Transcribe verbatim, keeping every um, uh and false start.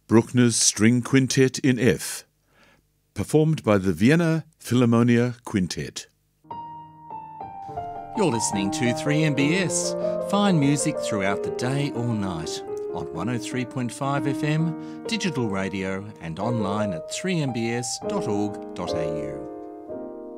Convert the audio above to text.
Bruckner's String Quintet in F, performed by the Vienna Philharmonia Quintet. You're listening to three M B S, fine music throughout the day or night, on one oh three point five F M, digital radio and online at three m b s dot org dot a u.